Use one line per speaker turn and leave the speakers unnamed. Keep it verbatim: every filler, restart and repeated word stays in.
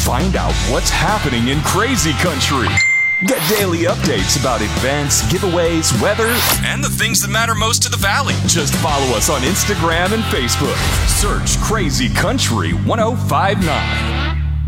Find out what's happening in crazy country. Get daily updates about events, giveaways, weather, and the things that matter most to the Valley. Just follow us on Instagram and Facebook. Search Crazy Country ten fifty-nine.